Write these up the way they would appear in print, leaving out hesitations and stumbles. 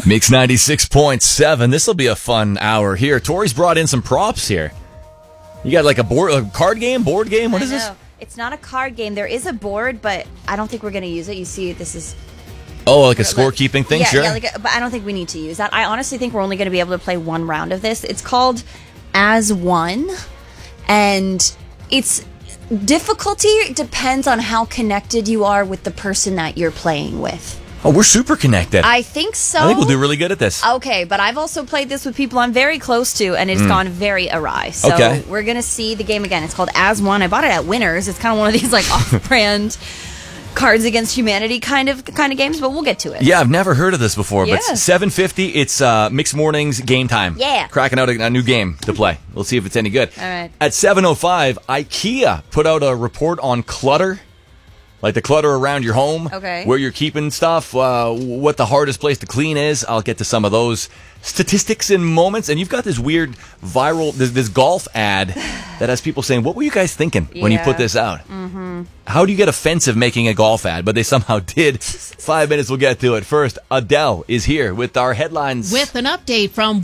Mix 96.7. This will be a fun hour here. Tori's brought in some props here. You got like a card game, board game? What is this? It's not a card game. There is a board, but I don't think we're going to use it. You see, this is... Oh, like a scorekeeping thing? Sure. Yeah, but I don't think we need to use that. I honestly think we're only going to be able to play one round of this. It's called As One, and its difficulty depends on how connected you are with the person that you're playing with. Oh, we're super connected. I think so. I think we'll do really good at this. Okay, but I've also played this with people I'm very close to, and it's gone very awry. So we're going to see the game again. It's called As One. I bought it at Winners. It's kind of one of these like off-brand Cards Against Humanity kind of games, but we'll get to it. Yeah, I've never heard of this before, but Yeah. 7:50, it's Mixed Mornings game time. Yeah. Cracking out a new game to play. We'll see if it's any good. All right. At 7:05, IKEA put out a report on clutter. Like the clutter around your home, Okay. where you're keeping stuff, what the hardest place to clean is. I'll get to some of those statistics in moments. And you've got this weird viral, this golf ad that has people saying, what were you guys thinking when you put this out? Mm-hmm. How do you get offensive making a golf ad? But they somehow did. 5 minutes, we'll get to it. First, Adele is here with our headlines. With an update from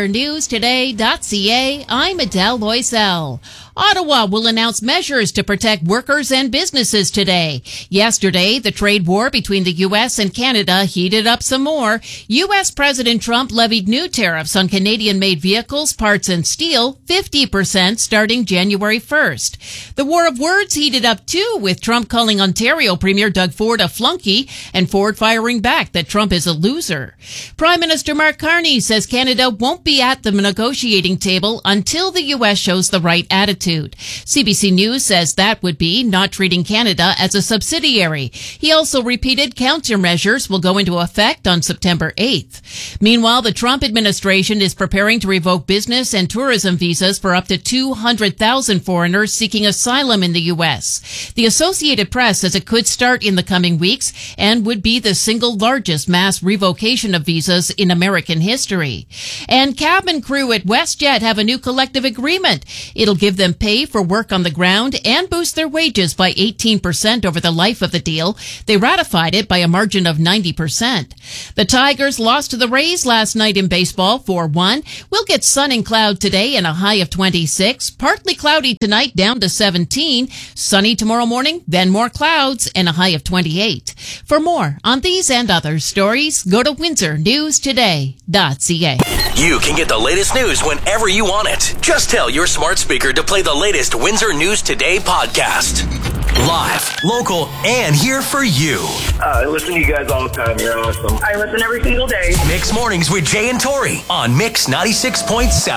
WindsorNewsToday.ca, I'm Adele Loisel. Ottawa will announce measures to protect workers and businesses today. Yesterday, the trade war between the U.S. and Canada heated up some more. U.S. President Trump levied new tariffs on Canadian-made vehicles, parts, and steel, 50% starting January 1st. The war of words heated up too, with Trump calling Ontario Premier Doug Ford a flunky and Ford firing back that Trump is a loser. Prime Minister Mark Carney says Canada won't be at the negotiating table until the U.S. shows the right attitude. CBC News says that would be not treating Canada as a subsidiary. He also repeated countermeasures will go into effect on September 8th. Meanwhile, the Trump administration is preparing to revoke business and tourism visas for up to 200,000 foreigners seeking asylum in the U.S. The Associated Press says it could start in the coming weeks and would be the single largest mass revocation of visas in American history. And cabin crew at WestJet have a new collective agreement. It'll give them pay for work on the ground and boost their wages by 18% over the life of the deal. They ratified it by a margin of 90%. The Tigers lost to the Rays last night in baseball 4-1. We'll get sun and cloud today and a high of 26. Partly cloudy tonight down to 17. Sunny tomorrow morning, then more clouds and a high of 28. For more on these and other stories, go to WindsorNewsToday.ca. You can get the latest news whenever you want it. Just tell your smart speaker to play the latest Windsor News Today podcast. Live, local, and here for you. I listen to you guys all the time. You're awesome. I listen every single day. Mixed Mornings with Jay and Tori on Mix 96.7.